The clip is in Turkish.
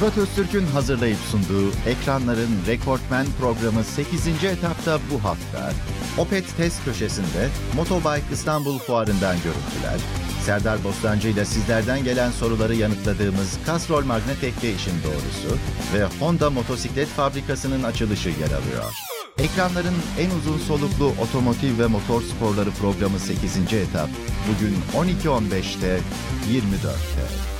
Murat Öztürk'ün hazırlayıp sunduğu Ekranların Rekortmen programı 8. etapta bu hafta Opet Test Köşesi'nde Motobike İstanbul Fuarı'ndan görüntüler, Serdar Bostancı ile sizlerden gelen soruları yanıtladığımız Castrol Magnetek ve işin doğrusu ve Honda Motosiklet Fabrikası'nın açılışı yer alıyor. Ekranların en uzun soluklu otomotiv ve motor sporları programı 8. etap bugün 12.15'te 24'te.